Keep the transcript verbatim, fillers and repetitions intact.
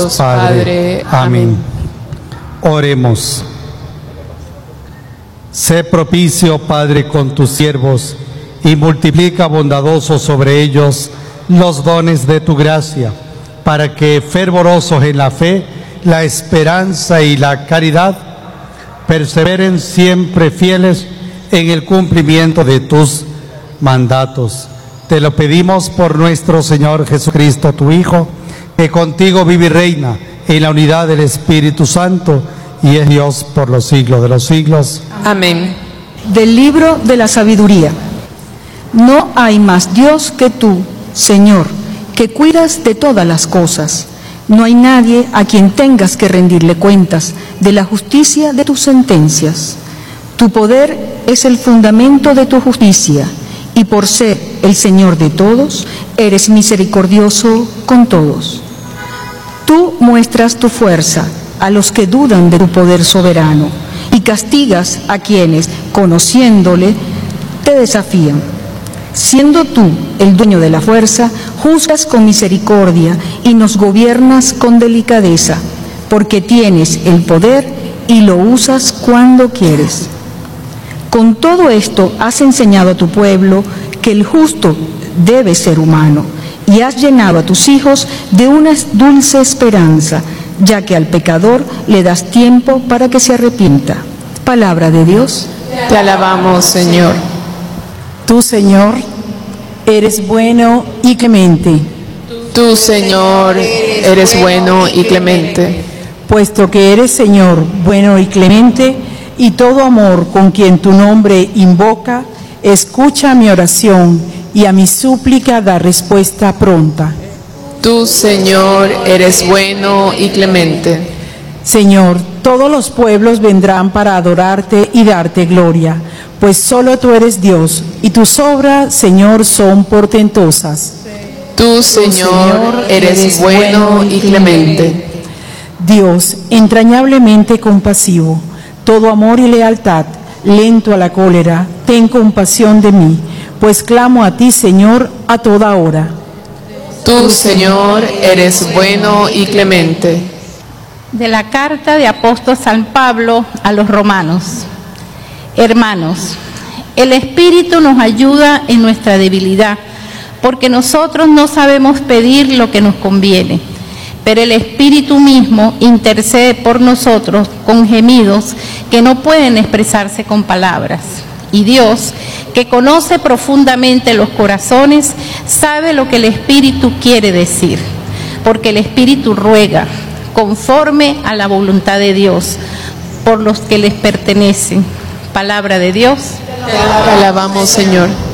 Padre. Amén. Oremos. Sé propicio, Padre, con tus siervos, y multiplica bondadoso sobre ellos los dones de tu gracia, para que, fervorosos en la fe, la esperanza y la caridad, perseveren siempre fieles en el cumplimiento de tus mandatos. Te lo pedimos por nuestro Señor Jesucristo, tu Hijo, que contigo vive y reina en la unidad del Espíritu Santo, y es Dios por los siglos de los siglos. Amén. Del libro de la sabiduría. No hay más Dios que tú, Señor, que cuidas de todas las cosas. No hay nadie a quien tengas que rendirle cuentas de la justicia de tus sentencias. Tu poder es el fundamento de tu justicia, y por ser el Señor de todos, eres misericordioso con todos. Tú muestras tu fuerza a los que dudan de tu poder soberano, y castigas a quienes, conociéndole, te desafían. Siendo tú el dueño de la fuerza, juzgas con misericordia y nos gobiernas con delicadeza, porque tienes el poder y lo usas cuando quieres. Con todo esto has enseñado a tu pueblo que el justo debe ser humano, y has llenado a tus hijos de una dulce esperanza, ya que al pecador le das tiempo para que se arrepienta. Palabra de Dios. Te alabamos, Señor. Tú, Señor, eres bueno y clemente. Tú, Señor, eres bueno y clemente. Puesto que eres, Señor, bueno y clemente, y todo amor con quien tu nombre invoca, escucha mi oración y a mi súplica da respuesta pronta. Tú, Señor, eres bueno y clemente. Señor, todos los pueblos vendrán para adorarte y darte gloria, pues solo tú eres Dios, y tus obras, Señor, son portentosas. Tú, Señor, eres bueno y clemente. Dios, entrañablemente compasivo, todo amor y lealtad, lento a la cólera, ten compasión de mí, pues clamo a ti, Señor, a toda hora. Tú, Señor, eres bueno y clemente. De la carta de apóstol San Pablo a los romanos. Hermanos, el Espíritu nos ayuda en nuestra debilidad, porque nosotros no sabemos pedir lo que nos conviene, pero el Espíritu mismo intercede por nosotros con gemidos que no pueden expresarse con palabras. Y Dios, que conoce profundamente los corazones, sabe lo que el Espíritu quiere decir, porque el Espíritu ruega conforme a la voluntad de Dios por los que les pertenecen. Palabra de Dios. Te alabamos, Señor.